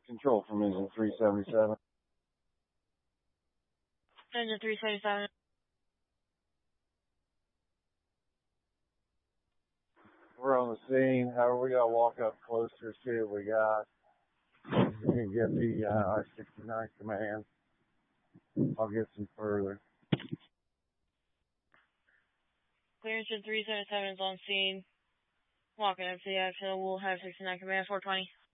Control from engine 377. Engine 377. We're on the scene. However, we gotta walk up closer, see what we got. We can get the R-69 command. I'll get some further. Clear engine 377 is on scene. Walking up to the exit. We'll have 69 command 420.